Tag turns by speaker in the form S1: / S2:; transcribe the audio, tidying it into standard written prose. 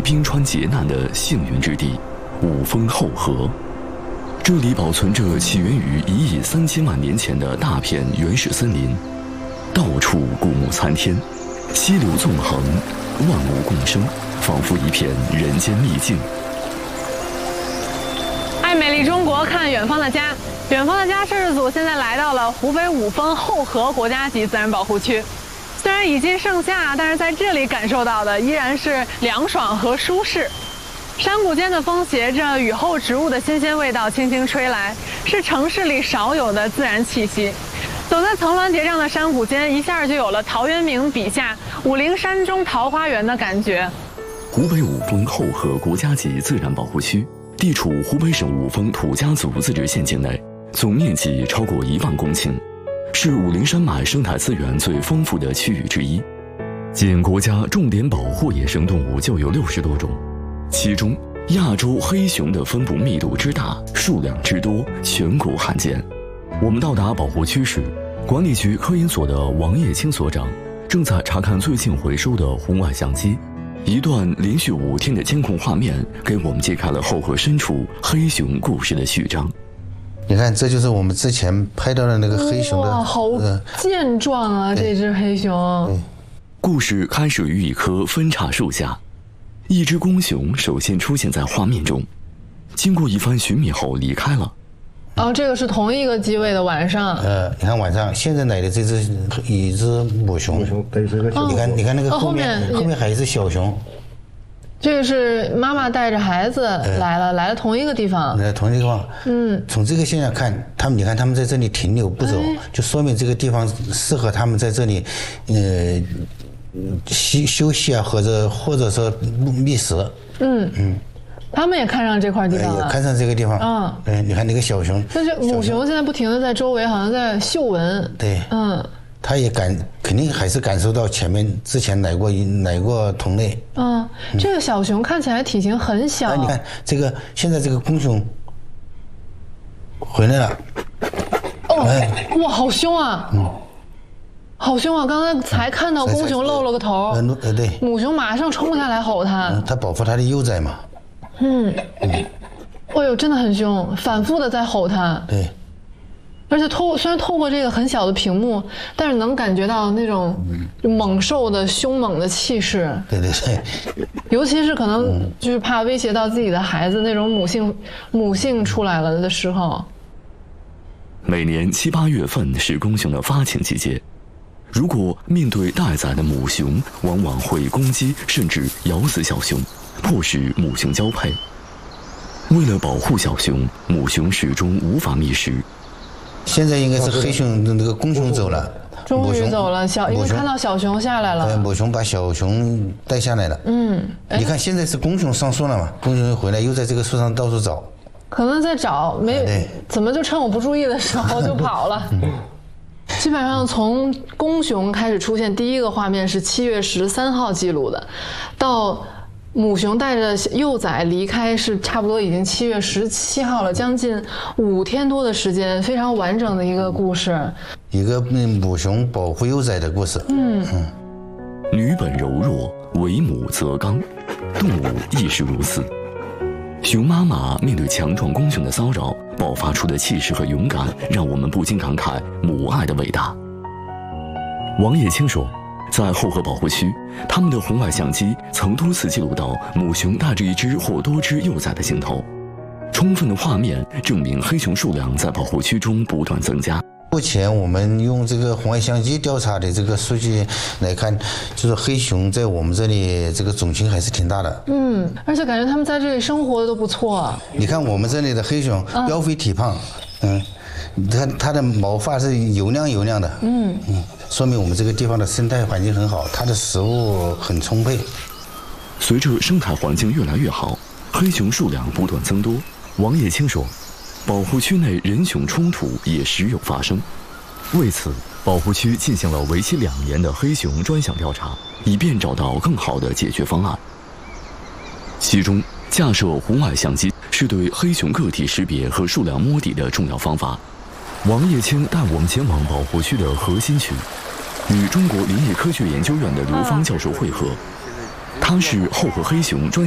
S1: 冰川劫难的幸运之地——五峰后河。这里保存着起源于1亿3000万年前的大片原始森林，到处古木参天，溪流纵横，万物共生，仿佛一片人间秘境。
S2: 爱美丽中国，看远方的家。远方的家摄制组现在来到了湖北五峰后河国家级自然保护区。虽然已经盛夏，但是在这里感受到的依然是凉爽和舒适。山谷间的风携着雨后植物的新鲜味道轻轻吹来，是城市里少有的自然气息。走在层峦叠嶂的山谷间，一下就有了陶渊明笔下武陵山中桃花源的感觉。
S1: 湖北五峰后河国家级自然保护区地处湖北省五峰土家族自治县境内，总面积超过1万公顷，是武陵山脉生态资源最丰富的区域之一。仅国家重点保护野生动物就有60多种，其中亚洲黑熊的分布密度之大，数量之多，全国罕见。我们到达保护区时，管理局科研所的王叶青所长正在查看最近回收的红外相机。一段连续5天的监控画面，给我们揭开了后河深处黑熊故事的序章。
S3: 你看，这就是我们之前拍到的那个黑熊的，
S2: 哇，好健壮啊！这只黑熊。
S1: 故事开始于一棵分叉树下，一只公熊首先出现在画面中，经过一番寻觅后离开了。
S2: 哦，这个是同一个机位的晚上。
S3: 你看晚上现在来的这只一只母熊，你看那个后面还有一只小熊。
S2: 这个是妈妈带着孩子来了同一个地方。
S3: 同一个地方。从这个现象看，你看他们在这里停留不走，就说明这个地方适合他们在这里，休息啊，或者说觅食。
S2: 他们也看上这块地方了，
S3: 也看上这个地方。你看那个小熊，
S2: 但是母熊现在不停的在周围，好像在嗅闻。
S3: 对，它也肯定还是感受到之前来过同类。
S2: 这个小熊看起来体型很小。
S3: 你看现在这个公熊回来了。
S2: 哇，好凶啊！好凶啊！刚才才看到公熊露了个头。
S3: 对。
S2: 母熊马上冲下来吼它。
S3: 它保护它的幼崽嘛。
S2: 哎呦，真的很凶，反复的在吼它。
S3: 对。
S2: 而且虽然透过这个很小的屏幕，但是能感觉到那种猛兽的凶猛的气势。
S3: 对。
S2: 尤其是可能就是怕威胁到自己的孩子那种母性出来了的时候。
S1: 每年7、8月份是公熊的发情季节，如果面对待宰的母熊，往往会攻击甚至咬死小熊，迫使母熊交配。为了保护小熊，母熊始终无法觅食。
S3: 现在应该是黑熊那个公熊走了，
S2: 终于走了，因为看到小熊下来了。
S3: 母熊把小熊带下来了。你看现在是公熊上树了嘛？公熊回来又在这个树上到处找，
S2: 可能在找怎么就趁我不注意的时候就跑了。基本上从公熊开始出现第一个画面是7月13号记录的，到母熊带着幼崽离开是差不多已经7月17号了，将近5天多的时间，非常完整的一个故事，
S3: 一个母熊保护幼崽的故事。
S1: 女本柔弱，为母则刚，动物亦是如此。熊妈妈面对强壮公熊的骚扰，爆发出的气势和勇敢，让我们不禁感慨母爱的伟大。王叶青说，在后河保护区，他们的红外相机曾多次记录到母熊带着一只或多只幼崽的镜头，充分的画面证明黑熊数量在保护区中不断增加。
S3: 目前我们用这个红外相机调查的这个数据来看，就是黑熊在我们这里这个种群还是挺大的。
S2: 而且感觉他们在这里生活的都不错。
S3: 你看我们这里的黑熊膘肥体胖，它的毛发是油亮的，说明我们这个地方的生态环境很好，它的食物很充沛。
S1: 随着生态环境越来越好，黑熊数量不断增多。王叶青说，保护区内人熊冲突也时有发生。为此，保护区进行了为期2年的黑熊专项调查，以便找到更好的解决方案。其中，架设红外相机是对黑熊个体识别和数量摸底的重要方法。王叶青带我们前往保护区的核心区，与中国林业科学研究院的刘芳教授会合。他是后河黑熊专